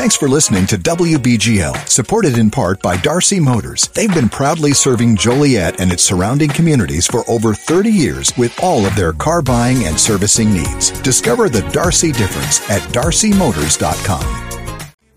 Thanks for listening to WBGL, supported in part by Darcy Motors. They've been proudly serving Joliet and its surrounding communities for over 30 years with all of their car buying and servicing needs. Discover the Darcy difference at darcymotors.com.